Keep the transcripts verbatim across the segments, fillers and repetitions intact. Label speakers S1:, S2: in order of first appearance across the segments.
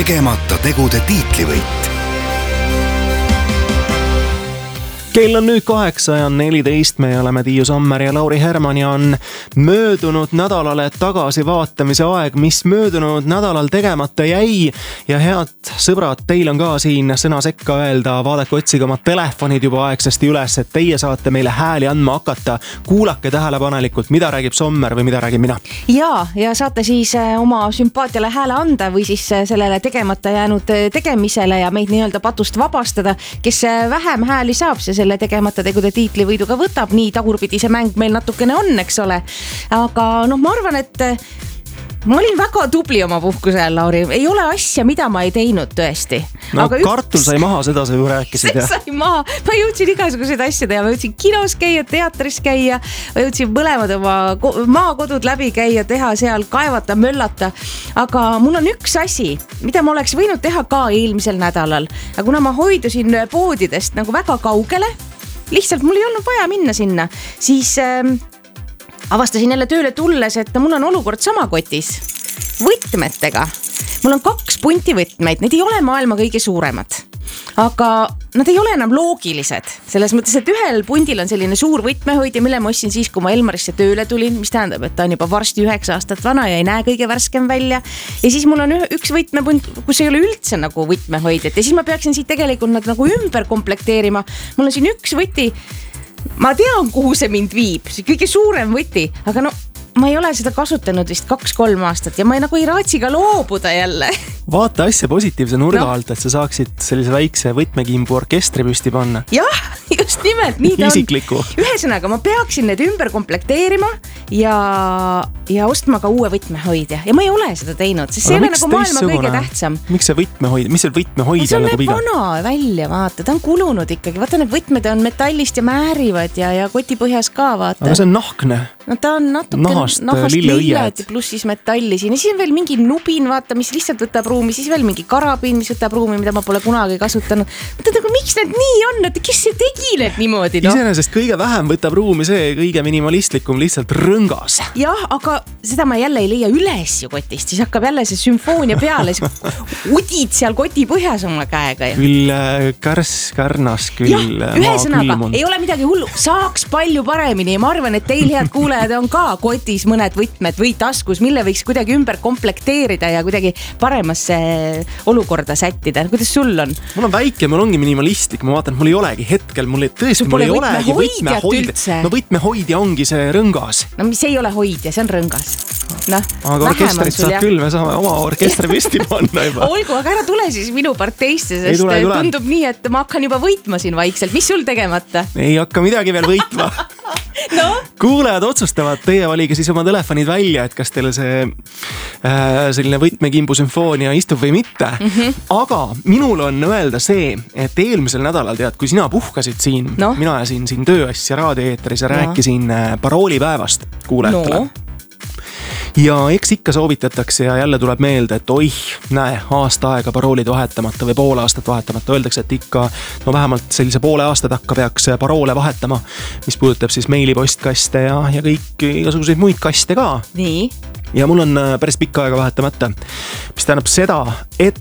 S1: tegemata tegude tiitlivõit.
S2: Kell on nüüd kaheksa ja neliteist, me oleme Tiiu Sommer ja Lauri Herman ja on möödunud nädalale tagasi vaatamise aeg, mis möödunud nädalal tegemata jäi. Ja head sõbrad, teil on ka siin sõna sekka öelda, vaadake otsige oma telefonid juba aegsasti üles, et teie saate meile hääli andma hakata. Kuulake tähelepanelikult, mida räägib Sommer või mida räägib mina.
S3: Ja, ja saate siis oma sümpaatiale hääle anda või siis sellele tegemata jäänud tegemisele ja meid nii-öelda patust vabastada, kes vähem hääli saab, see selle tegemata tegude tiitlivõiduga võtab, nii tagurpidi see mäng meil natukene on, eks ole. Aga noh, ma arvan, et ma olin väga tubli oma puhkuse ajal, Lauri. Ei ole asja, mida ma ei teinud tõesti.
S2: No aga kartul üks... sai maha, seda sa ju rääkisid.
S3: See sai maha. Ma jõudsin igasuguseid asju teha. Ma jõudsin kinos käia, teatris käia. Ma jõudsin mõlemad oma maakodud läbi käia, teha seal, kaevata, möllata. Aga mul on üks asi, mida ma oleks võinud teha ka eelmisel nädalal. Aga kuna ma hoidusin poodidest nagu väga kaugele, lihtsalt mul ei olnud vaja minna sinna, siis... Ähm, avastasin jälle tööle tulles, et mul on olukord sama kotis võtmetega. Mul on kaks punti võtmeid, need ei ole maailma kõige suuremad, aga nad ei ole enam loogilised. Selles mõttes, et ühel pundil on selline suur võtmehoidja, mille ma ostsin siis, kui ma Elmarisse tööle tulin, mis tähendab, et ta on juba varsti üheksa aastat vana ja ei näe kõige värskem välja. Ja siis mul on üks võtmepunt, kus ei ole üldse nagu võtmehoidjat ja siis ma peaksin siit tegelikult nad nagu ümber komplekteerima. Mul on siin üks võti. Ma tean, kuhu see mind viib, see kõige suurem võti, aga no ma ei ole seda kasutanud vist kaks-kolm aastat ja ma ei, nagu ei raatsi ka loobuda jälle.
S2: Vaata asja positiivse nurga no. alt, et sa saaksid sellise väikse võtmekimbu orkestri püsti panna.
S3: Jah, just nimelt, nii ta on.
S2: Isikliku.
S3: Ühesõnaga, ma peaksin need ümber komplekteerima ja, ja ostma ka uue võtmehoidja. Ja ma ei ole seda teinud, sest see on nagu maailma kõige tähtsam.
S2: Miks see võtmehoidja, mis see võtmehoidja
S3: see on
S2: nagu viga?
S3: vana välja, vaata, ta on kulunud ikkagi. Vaata, need võtmed on metallist ja määrivad ja, ja koti põhjas ka, vaata.
S2: Aga see on nahkne.
S3: No ta on natuke
S2: nahast,
S3: nahast
S2: lilleõied.
S3: Pluss siis metalli siin. Ja siis on veel mingi nubin, vaata, mis lihtsalt võtab ruumi. Siis veel mingi karabin, mis võtab ruumi, mida ma pole kunagi kasutanud. Mõtled, aga miks need nii on? Et kes see tegi need niimoodi? No?
S2: Iseenesest kõige vähem võtab ruumi see kõige minimalistlikum lihtsalt rõngas.
S3: Jah, aga seda ma jälle ei leia üles ju kotist. Siis hakkab jälle see sümfoonia peale. Udid seal koti põhjas oma käega. Ja.
S2: Küll kärs, kärnas, küll
S3: jah, ühesõnaga, ei ole midagi hullu. Saaks palju paremini ja ma arvan, et teil head kuulajad on ka kotis mõned võtmed või taskus, mille võiks kuidagi ümber komplekteerida ja kuidagi paremasse olukorda sättida. Kuidas sul on?
S2: Mul on väike, mul ongi minimalistlik. Ma vaatan, et mul ei olegi hetkel, mul ei, tõesti, mul ei olegi võtmehoidja. No võtmehoidja ongi see rõngas.
S3: No mis ei ole hoidja, see on rõngas. No,
S2: aga orkestrit saab küll, me saame oma orkestri püsti panna juba.
S3: Olgu, aga ära tule siis minu parteisse, sest tule, tule. Tundub nii, et ma hakkan juba võitma siin vaikselt. Mis sul tegemata?
S2: Ei hakka midagi veel võitma.
S3: No?
S2: Kuulajad otsustavad, teie valige siis oma telefonid välja, et kas teile see äh, selline võtmekimbu sümfoonia istub või mitte. Mm-hmm. Aga minul on öelda see, et eelmisel nädalal tead, kui sina puhkasid siin, no? Mina ajasin siin tööasja raadioeetris ja no. rääkisin paroolipäevast kuulajatele. No. Ja eks ikka soovitatakse ja jälle tuleb meelde, et oih, näe, aasta aega paroolid vahetamata või poole aastat vahetamata. Öeldakse, et ikka no vähemalt sellise poole aasta takka peaks paroole vahetama, mis puudutab siis meilipostkaste ja, ja kõik igasuguseid muid kaste ka.
S3: Nii.
S2: Ja mul on päris pikka aega vahetamata, mis tähendab seda, et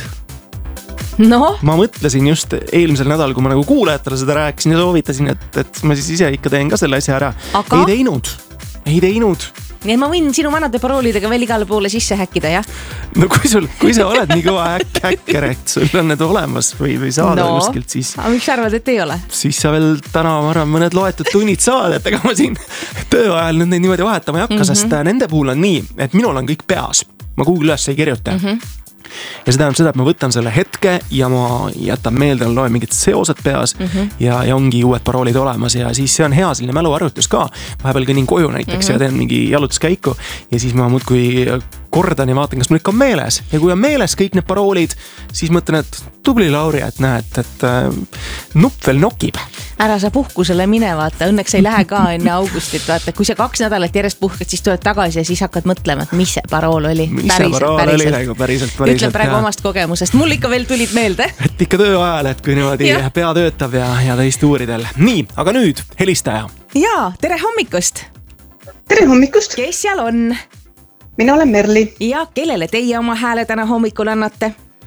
S3: no?
S2: Ma mõtlesin just eelmisel nädal, kui ma nagu kuulajatele seda rääkisin ja soovitasin, et, et ma siis ise ikka teen ka selle asja ära. Aga? Ei teinud, ei teinud.
S3: Nii, ma võin sinu vanade paroolidega veel igale poole sisse häkkida, jah?
S2: No kui, sul, kui sa oled nii kõva häk, häkker, et sul on need olemas või, või saada no. kuskilt, siis...
S3: Aga miks sa arvad, et ei ole?
S2: Siis sa veel täna, ma arvan, mõned loetud tunnid saad, et ega ma siin tööajal nüüd neid niimoodi vahetama ei hakka, mm-hmm. sest nende puhul on nii, et minul on kõik peas. Ma kuhugi üles ei kirjuta. Mm-hmm. Ja see tähendab seda, et ma võtan selle hetke ja ma jätan meelde, loen mingid seosed peas mm-hmm. ja, ja ongi uued paroolid olemas ja siis see on hea selline mäluarvutus ka. Vahepeal kõnin koju näiteks mm-hmm. ja teen mingi jalutuskäiku ja siis ma muudkui kordan ja vaatan, kas mul ikka on meeles. Ja kui on meeles kõik need paroolid, siis mõtlen, et tubli Lauri, et näed, et äh, nupp veel nokib.
S3: Ära sa puhkusele mine, vaata, õnneks ei lähe ka enne augustit, vaata, kui sa kaks nädalat järjest puhkad, siis tuled tagasi ja siis hakkad mõtlema, et mis see parool oli.
S2: Mis see parool oli, päriselt, päriselt.
S3: Ütle praegu omast kogemusest, mul ikka veel tulid meelde.
S2: Et ikka töö ajal, et kui niimoodi ja. pea töötab ja, ja teist uuridel. Nii, aga nüüd helistaja.
S3: Jaa, tere hommikust.
S4: Tere hommikust.
S3: Kes seal on?
S4: Mina olen Merli.
S3: Ja kellele teie oma hääle täna hommikul annate?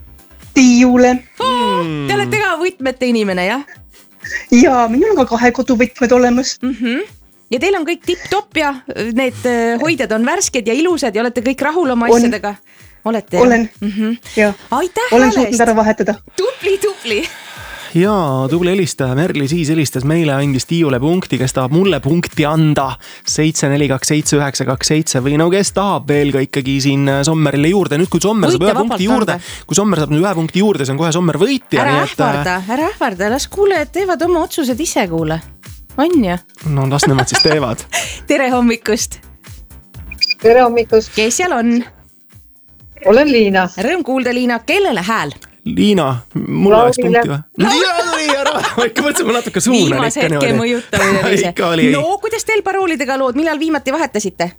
S4: tiiule
S3: oh, te olete ka võtmete inimene, jah?
S4: ja minul on ka kahe koduvõtmed olemas.
S3: Mm-hmm. Ja teil on kõik tipp-topp ja need hoidjad on värsked ja ilusad ja olete kõik rahul oma on. Asjadega? Olete,
S4: olen,
S3: mm-hmm.
S4: ja.
S3: Aitäh
S4: olen suutnud ära vahetada.
S3: Tubli, tubli.
S2: Jaa, tubli helistaja Merli siis helistas meile, andis Tiiule punkti, kes tahab mulle punkti anda seitse neli kaks seitse üheksa kaks seitse või no kes tahab veel ka ikkagi siin Sommerile juurde. Nüüd kui Sommer
S3: Võite
S2: saab ühe punkti juurde, kui Sommer saab nüüd ühe punkti juurde, see on kohe Sommer võitja.
S3: Ära ähvarda, ära ähvarda, las kuulejad teevad oma otsused ise, kuule. On ja?
S2: No las nemad siis teevad.
S3: Tere hommikust.
S5: Tere hommikust.
S3: Kes seal on?
S5: Olen Liina.
S3: Rõõm kuulda, Liina. Kellele hääl?
S2: Liina, mulle oleks punkti või? Liina tuli ära, ikka mõtlesin, ma natuke suunan.
S3: Viimase hetke mõjutamine. No, kuidas teil paroolidega lood? Millal viimati vahetasite?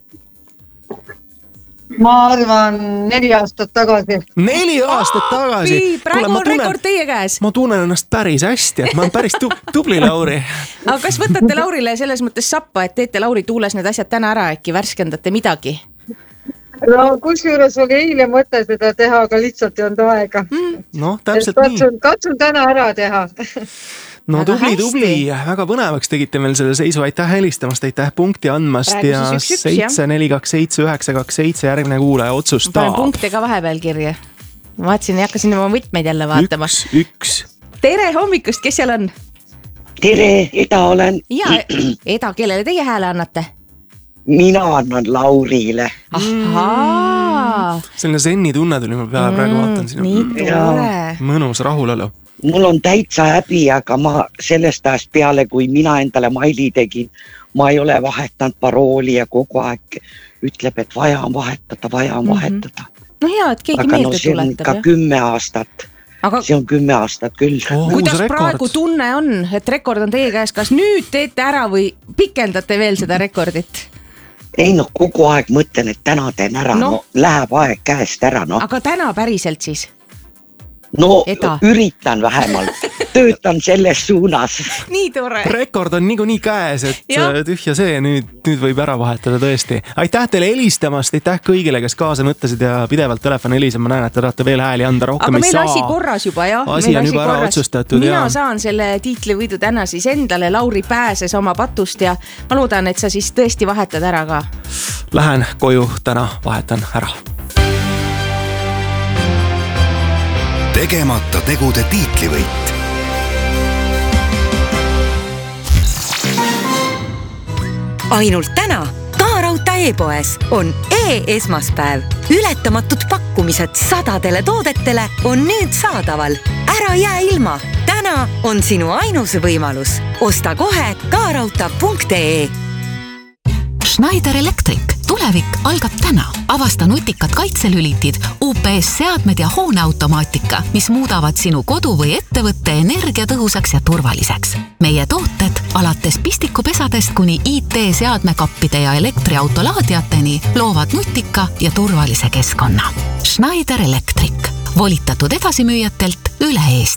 S5: Ma arvan neli aastat tagasi.
S2: Neli aastat tagasi?
S3: Praegu on rekord teie käes.
S2: Ma tunnen ennast päris hästi, et ma olen päris tubli Lauri.
S3: Aga kas võtate Laurile selles mõttes sappa, et teete Lauri tuules need asjad täna ära, äkki värskendate midagi?
S5: No kusjuures oli eile mõte seda teha, aga lihtsalt ei olnud aega.
S2: No, täpselt
S5: katsun,
S2: nii.
S5: Katsun täna ära teha.
S2: No tubli, tubli. Väga põnevaks tegite meil selle seisu. Aitäh helistamast, aitäh punkti andmast. Ja seitse neli kaks seitse üheksa kaks seitse järgmine kuulaja otsustab.
S3: Panen punkte ka vahepeal kirja. Ma vaatasin, hakkasin oma võtmeid jälle vaatama.
S2: Üks, üks.
S3: Tere hommikust, kes seal on?
S6: Tere, Eda olen.
S3: Ja, Eda, kellele teie hääle annate?
S6: Mina annan Laurile.
S3: Ahaa.
S2: Selline zenni tunne tuli mul peale, praegu vaatan sinna.
S3: Nii tore.
S2: Mõnus rahulolu.
S6: Mul on täitsa häbi, aga ma sellest ajast peale, kui mina endale maili tegin, ma ei ole vahetanud parooli ja kogu aeg ütleb, et vaja on vahetada, vaja on mm-hmm. vahetada.
S3: No hea, et keegi
S6: aga
S3: meelde
S6: no, see on
S3: tuletab.
S6: Ka kümme aastat. Aga... See on kümme aastat küll.
S2: Oh,
S3: kuidas praegu tunne on, et rekord on teie käes? Kas nüüd teete ära või pikendate veel seda rekordit?
S6: Ei no kogu aeg mõtlen, et täna teen ära, no, no läheb aeg käest ära, no.
S3: Aga täna päriselt siis?
S6: No Eda. Üritan vähemalt, töötan selles suunas.
S3: Nii tore.
S2: Rekord on niiku nii käes, et ja. Tühja see, nüüd, nüüd võib ära vahetada tõesti. Aitäh teile helistamast, aitäh kõigile, kes kaasa mõtlesid ja pidevalt telefon heliseb. Ma näen, et te tahate veel hääli anda, rohkem
S3: aga
S2: ei saa.
S3: Aga meil asi korras juba, jah.
S2: Asi on juba ära otsustatud.
S3: Mina
S2: ja.
S3: Saan selle tiitlivõidu täna siis endale. Lauri pääses oma patust ja ma loodan, et sa siis tõesti vahetad ära ka.
S2: Lähen koju täna, vahetan ära.
S1: Tegemata tegude tiitlivõit.
S7: Ainult täna Kaarauta e-poes on e-esmaspäev. Ületamatud pakkumised sadadele toodetele on nüüd saadaval. Ära jää ilma. Täna on sinu ainus võimalus. Osta kohe kaarauta punkt ee.
S8: Schneider Electric. Tulevik algab täna. Avasta nutikad kaitselülitid, U P S-seadmed ja hooneautomaatika, mis muudavad sinu kodu või ettevõtte energiatõhusaks ja turvaliseks. Meie tooted alates pistikupesadest kuni I T-seadmekappide ja elektriautolaadiateni loovad nutika ja turvalise keskkonna. Schneider Electric. Volitatud edasimüüjatelt üle Eesti.